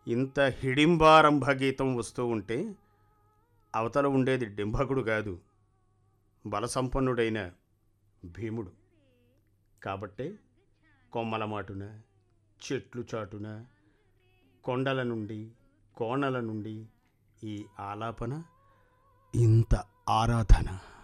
ఇంత హిడింబారంభ గీతం వస్తూ ఉంటే అవతల ఉండేది డింభకుడు కాదు, బలసంపన్నుడైన భీముడు. కాబట్టే కొమ్మల మాటున, చెట్లు చాటున, కొండల నుండి, కోణల నుండి ఈ ఆలాపన, ఇంత ఆరాధన.